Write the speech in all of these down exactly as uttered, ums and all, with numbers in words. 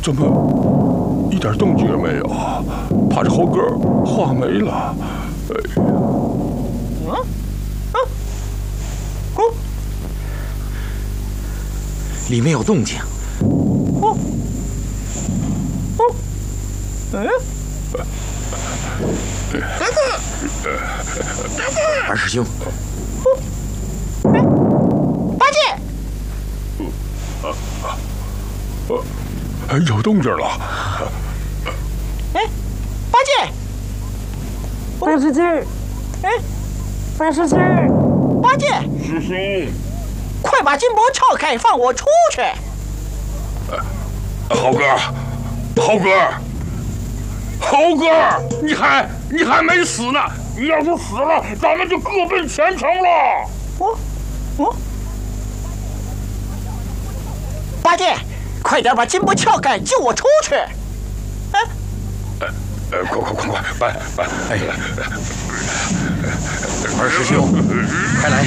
怎么一点动静也没有？怕这猴哥化没了。哎呀， 嗯嗯哦， 里面有动静。 哦哦，嗯。爸爸，爸爸， 二师兄。 哎，八戒。 哎，有动静了！ 哎，八戒， 八师兄， 哎， 八师兄， 八戒， 师兄， 快把金箔撬开，放我出去！ 猴哥，猴哥，猴哥，你还你还没死呢！你要是死了，咱们就各奔前程了。 哦，哦，八戒。快点把金箔撬开，救我出去！哎， 呃呃，快快快快，搬搬！哎， 二师兄，快来！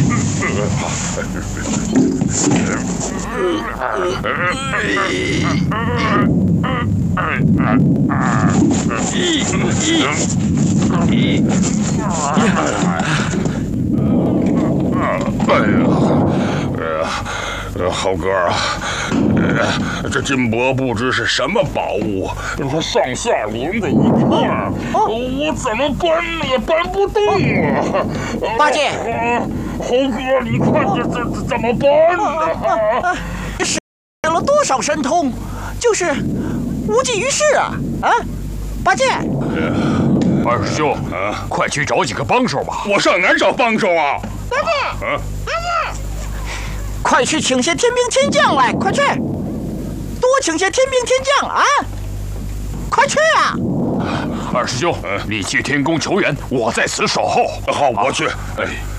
哎呀，呃，猴哥啊！呃，这金箔不知是什么宝物，它上下连在一块儿，我怎么搬也搬不动啊！ 八戒， 猴哥，你看这这怎么办呢？ 使了多少神通，就是无济于事啊！啊，八戒， 二师兄啊，快去找几个帮手吧。 我上哪儿找帮手啊？ 八戒，啊，八戒。快去请些天兵天将来！快去，多请些天兵天将啊！快去啊！ 二师兄，你去天宫求援，我在此守候。 好，我去。哎。